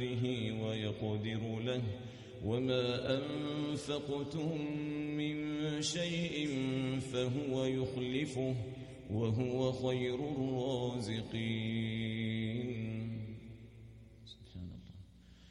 ويقدر له وما أنفقتم من شيء فهو يخلفه وهو خير الرازقين